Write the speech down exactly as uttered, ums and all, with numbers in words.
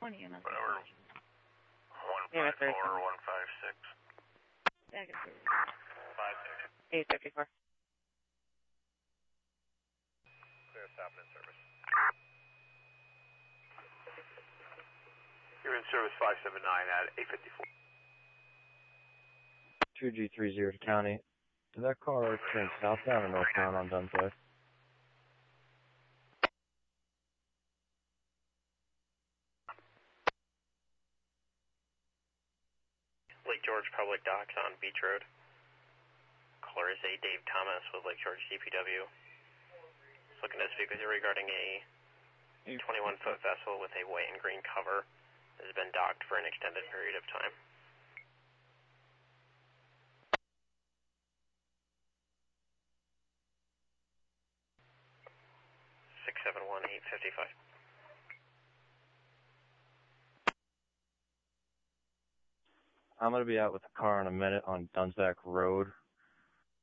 One E M S. Whatever. one five four, one five six. Yeah, I can see it. five six. eight fifty-four. Clear, stopping in service. You're in service five seven nine at eight fifty-four. two G three zero to county. Did that car turn southbound or northbound on Dunsway? Lake George Public Docks on Beach Road. Caller is a Dave Thomas with Lake George D P W. Looking to speak with you regarding a twenty-one foot vessel with a white and green cover that has been docked for an extended period of time. six seven one, eight five five. I'm going to be out with the car in a minute on Dunsback Road.